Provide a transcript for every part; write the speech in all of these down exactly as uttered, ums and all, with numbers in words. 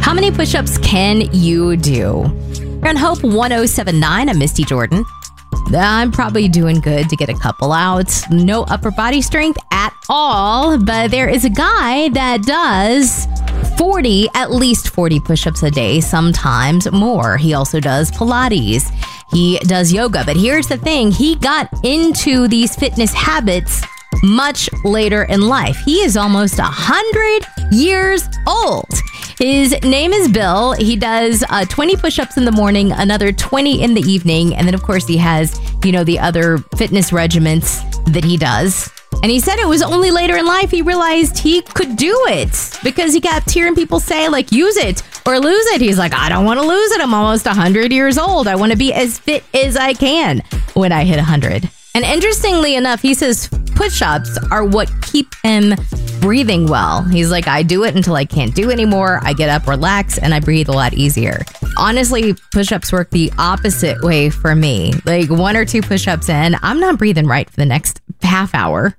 How many push-ups can you do? You're on Hope one oh seven point nine. I'm Misty Jordan. I'm probably doing good to get a couple out. No upper body strength at all, but there is a guy that does forty, at least forty push-ups a day, sometimes more. He also does Pilates. He does yoga. But here's the thing. He got into these fitness habits much later in life. He is almost one hundred years old. His name is Bill. He does uh, twenty push-ups in the morning, another twenty in the evening. And then, of course, he has, you know, the other fitness regimens that he does. And he said it was only later in life he realized he could do it because he kept hearing people say, like, use it or lose it. He's like, I don't want to lose it. I'm almost one hundred years old. I want to be as fit as I can when I hit one hundred. And interestingly enough, he says push-ups are what keep him breathing well. He's like, I do it until I can't do anymore. I get up, relax, and I breathe a lot easier. Honestly, push-ups work the opposite way for me. Like one or two push-ups in, I'm not breathing right for the next half hour.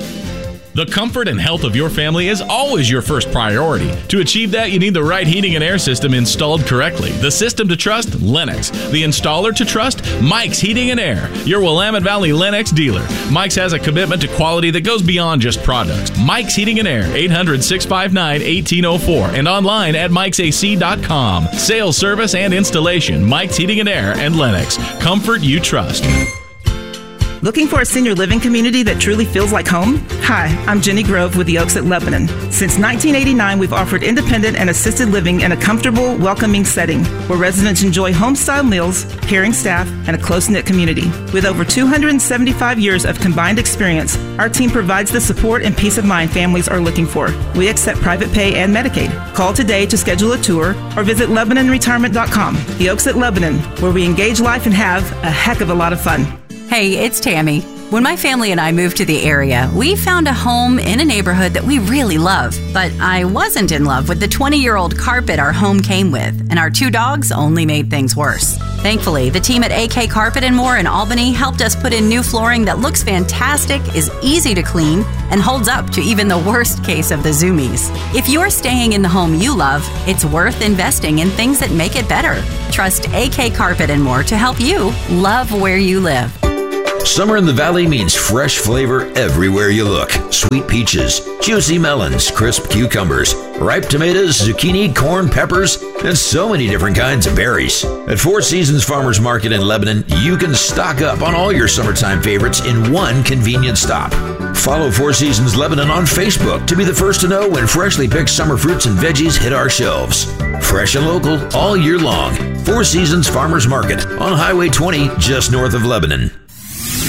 The comfort and health of your family is always your first priority. To achieve that, you need the right heating and air system installed correctly. The system to trust, Lennox. The installer to trust, Mike's Heating and Air, your Willamette Valley Lennox dealer. Mike's has a commitment to quality that goes beyond just products. Mike's Heating and Air, eight hundred, six five nine, one eight zero four, and online at mikes a c dot com. Sales, service, and installation, Mike's Heating and Air and Lennox. Comfort you trust. Looking for a senior living community that truly feels like home? Hi, I'm Jenny Grove with the Oaks at Lebanon. Since nineteen eighty-nine, we've offered independent and assisted living in a comfortable, welcoming setting where residents enjoy home-style meals, caring staff, and a close-knit community. With over two hundred seventy-five years of combined experience, our team provides the support and peace of mind families are looking for. We accept private pay and Medicaid. Call today to schedule a tour or visit Lebanon Retirement dot com. The Oaks at Lebanon, where we engage life and have a heck of a lot of fun. Hey, it's Tammy. When my family and I moved to the area, we found a home in a neighborhood that we really love. But I wasn't in love with the twenty-year-old carpet our home came with, and our two dogs only made things worse. Thankfully, the team at A K Carpet and More in Albany helped us put in new flooring that looks fantastic, is easy to clean, and holds up to even the worst case of the zoomies. If you're staying in the home you love, it's worth investing in things that make it better. Trust A K Carpet and More to help you love where you live. Summer in the Valley means fresh flavor everywhere you look. Sweet peaches, juicy melons, crisp cucumbers, ripe tomatoes, zucchini, corn, peppers, and so many different kinds of berries. At Four Seasons Farmers Market in Lebanon, you can stock up on all your summertime favorites in one convenient stop. Follow Four Seasons Lebanon on Facebook to be the first to know when freshly picked summer fruits and veggies hit our shelves. Fresh and local all year long. Four Seasons Farmers Market on Highway twenty, just north of Lebanon.